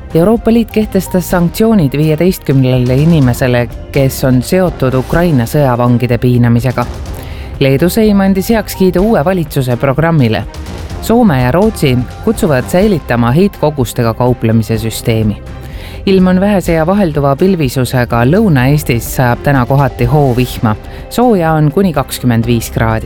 Euroopa Liit kehtestas sanktsioonid 15 inimesele, kes on seotud Ukraina sõjavangide piinamisega. Leedu Seim andis heakskiidu uue valitsuse programmile. Soome ja Rootsi kutsuvad säilitama heitkogustega kauplemise süsteemi. Ilm on vähese ja vahelduva pilvisusega, Lõuna-Eestis sajab täna kohati hoovihma. Sooja on kuni 25 kraadi.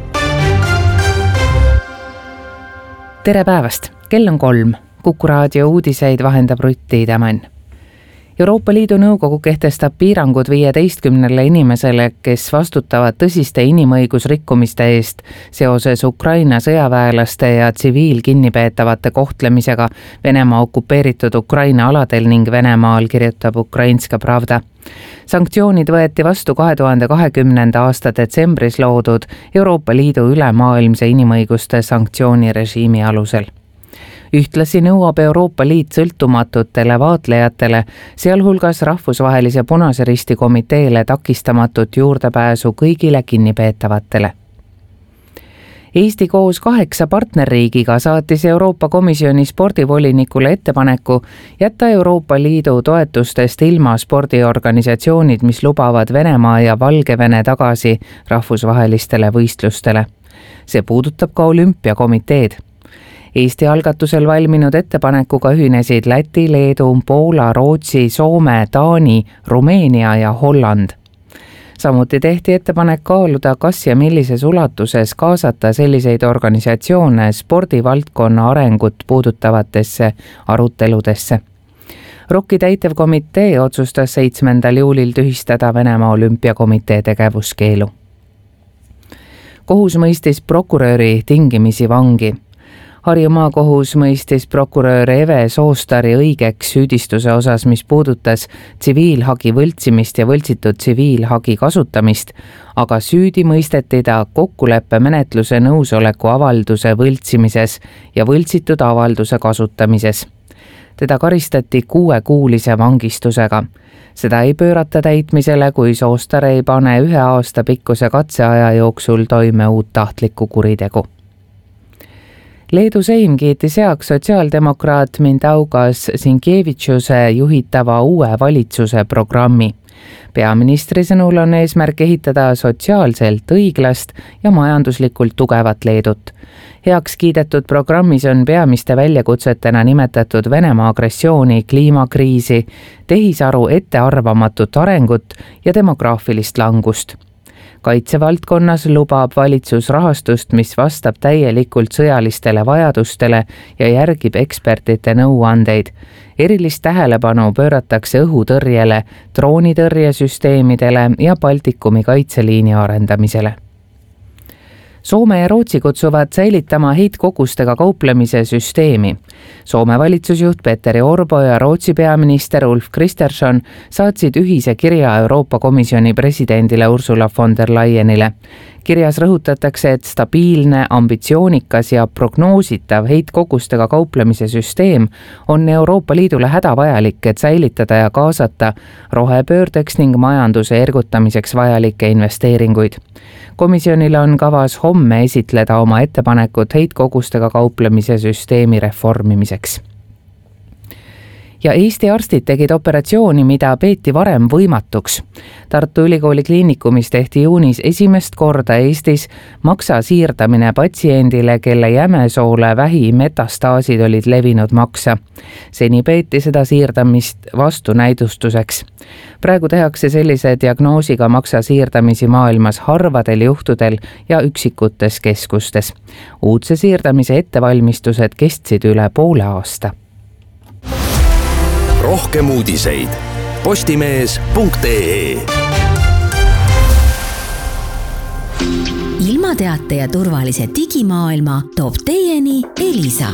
Tere päevast, kell on 3. Kuku raadio uudiseid vahendab Rutti Idamann. Euroopa Liidu Nõukogu kehtestab piirangud 15 inimesele, kes vastutavad tõsiste inimõigusrikkumiste eest seoses Ukraina sõjaväelaste ja tsiviilkinnipeetavate kohtlemisega Venemaa okupeeritud Ukraina aladel ning Venemaal, kirjutab Ukrainska Pravda. Sanktsioonid võeti vastu 2020. aasta detsembris loodud Euroopa Liidu ülemaailmse inimõiguste sanktsioonirežiimi alusel. Ühtlasi nõuab Euroopa Liit sõltumatutele vaatlejatele, sealhulgas Rahvusvahelise Punase Risti komiteele takistamatut juurdepääsu kõigile kinnipeetavatele. Eesti koos 8 partnerriigiga saatis Euroopa Komisjoni spordivolinikule ettepaneku jätta Euroopa Liidu toetustest ilma spordiorganisatsioonid, mis lubavad Venemaa ja Valgevene tagasi rahvusvahelistele võistlustele. See puudutab ka olümpiakomiteed. Eesti algatusel valminud ettepanekuga ühinesid Läti, Leedu, Poola, Rootsi, Soome, Taani, Rumeenia ja Holland. Samuti tehti ettepanek kaaluda, kas ja millises ulatuses kaasata selliseid organisatsioone spordivaldkonna arengut puudutavatesse aruteludesse. ROK-i täitevkomitee otsustas 7. juulil tühistada Venemaa olümpiakomitee tegevuskeelu. Kohus mõistis prokuröri tingimisi vangi. Harju maakohus mõistis prokurör Eve Soostari õigeks süüdistuse osas, mis puudutas tsiviilhagi võltsimist ja võltsitud tsiviilhagi kasutamist, aga süüdi mõisteti ta kokkuleppe menetluse nõusoleku avalduse võltsimises ja võltsitud avalduse kasutamises. Teda karistati 6-kuulise vangistusega. Seda ei pöörata täitmisele, kui Soostar ei pane 1 aasta pikkuse katseaja jooksul toime uut tahtlikku kuritegu. Leedu Seim kiitis heaks sotsiaaldemokraat Mindaugas Sinkievitšuse juhitava uue valitsuse programmi. Peaministri sõnul on eesmärk ehitada sotsiaalselt õiglast ja majanduslikult tugevat Leedut. Heaks kiidetud programmis on peamiste väljakutsetena nimetatud Venemaa agressiooni, kliimakriisi, tehisaru ettearvamatut arengut ja demograafilist langust. Kaitsevaldkonnas lubab valitsus rahastust, mis vastab täielikult sõjalistele vajadustele ja järgib ekspertide nõuandeid. Erilist tähelepanu pööratakse õhutõrjele, droonitõrjesüsteemidele ja Baltikumi kaitseliini arendamisele. Soome ja Rootsi kutsuvad säilitama heitkogustega kauplemise süsteemi. Soome valitsusjuht Petteri Orpo ja Rootsi peaminister Ulf Kristersson saatsid ühise kirja Euroopa Komisjoni presidendile Ursula von der Leyenile. Kirjas rõhutatakse, et stabiilne, ambitsioonikas ja prognoositav heitkogustega kauplemise süsteem on Euroopa Liidule hädavajalik, et säilitada ja kaasata rohepöördeks ning majanduse ergutamiseks vajalikke investeeringuid. Komisjonile on kavas homme esitleda oma ettepanekut heitkogustega kauplemise süsteemi reformimiseks. Ja Eesti arstid tegid operatsiooni, mida peeti varem võimatuks. Tartu Ülikooli kliinikumis tehti juunis esimest korda Eestis maksa siirdamine patsiendile, kelle jämesoole vähi metastaasid olid levinud maksa. Seni peeti seda siirdamist vastunäidustuseks. Praegu tehakse sellise diagnoosiga maksa siirdamisi maailmas harvadel juhtudel ja üksikutes keskustes. Uudse siirdamise ettevalmistused kestsid üle poole aasta. Rohkem uudiseid postimees.ee. Ilmateate ja turvalise digimaailma toob teieni Elisa.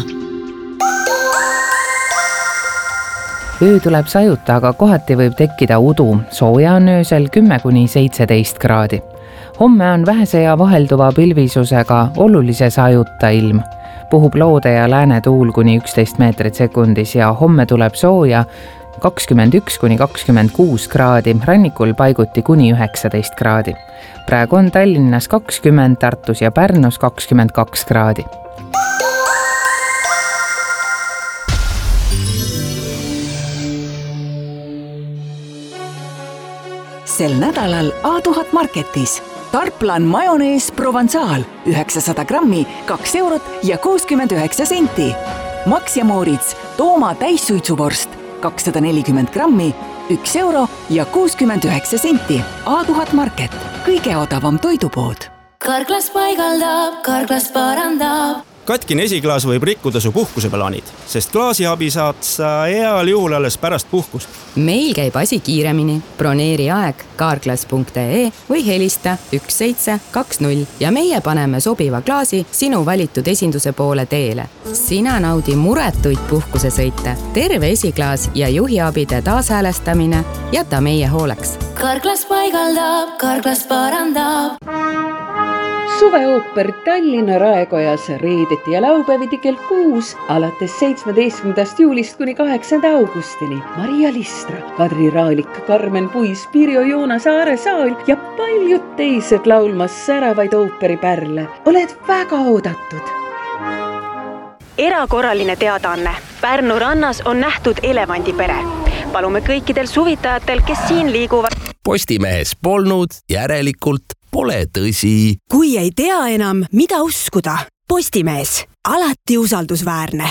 Öö tuleb sajuta, aga kohati võib tekkida udu. Sooja on öösel 10–17 kraadi. Homme on vähese ja vahelduva pilvisusega olulise sajuta ilm. Puhub loode ja lääne tuul kuni 11 meetrit sekundis ja homme tuleb sooja 21–26 kraadi, rannikul paiguti kuni 19 kraadi. Praegu on Tallinnas 20, Tartus ja Pärnus 22 kraadi. sel nädalal A1000 Marketis. Tarplan majonees Provençal 900 grammi 2 eurot ja 69 senti. Max ja Moritz Tooma täissuitsuvorst 240 grammi 1 euro ja 69 senti. A1000 Market, kõige odavam toidupood. Karklas paigaldab, Karklas parandab. Katkine esiklaas võib rikkuda su puhkuseplaanid, sest klaasiabi saad sa heal juhul alles pärast puhkust. Meil käib asi kiiremini. Broneeri aeg karklas.ee või helista 1720 ja meie paneme sobiva klaasi sinu valitud esinduse poole teele. Sina naudi muretuid puhkusesõite, terve esiklaas ja juhiabide taashäälestamine jäta meie hooleks. Karklas paigaldab, Karklas parandab. Suveooper Tallinna Raekojas reedeti ja laupäeviti kell 6 alates 17. juulist kuni 8. augustini. Maria Listra, Kadri Raalik, Karmen Puis, Pirjo Joonas, Aare Saal ja paljud teised laulmas säravaid ooperipärle. Oled väga oodatud. Erakorraline teadaanne. Pärnu rannas on nähtud elevandipere. Palume kõikidel suvitajatel, kes siin liiguvad. Postimehes polnud, järelikult pole tõsi. Kui ei tea enam, mida uskuda, Postimees, alati usaldusväärne.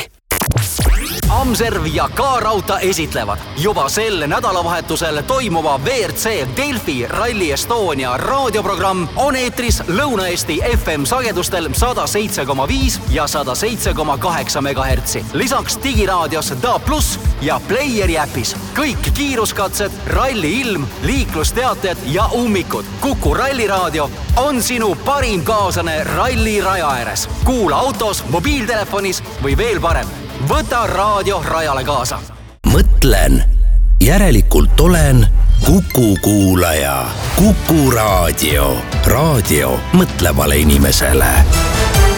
Amserv ja K-Rauta esitlevad juba sel nädalavahetusel toimuva WRC Delfi Rally Estonia raadioprogramm on eetris Lõuna-Eesti FM sagedustel 107,5 ja 107,8 MHz. Lisaks digiraadios DA+ ja Playeri äpis. Kõik kiiruskatsed, ralli ilm, liiklusteated ja ummikud. Kuku ralliraadio on sinu parim kaaslane ralli raja ääres. Kuula autos, mobiiltelefonis või veel parem. Võta raadio rajale kaasa. Mõtlen, järelikult olen Kuku kuulaja. Kuku raadio. Raadio mõtlevale inimesele.